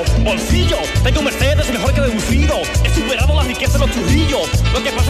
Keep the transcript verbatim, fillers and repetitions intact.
bolsillo. Tengo un Mercedes mejor que deducido. He superado la riqueza de los churrillos. Lo que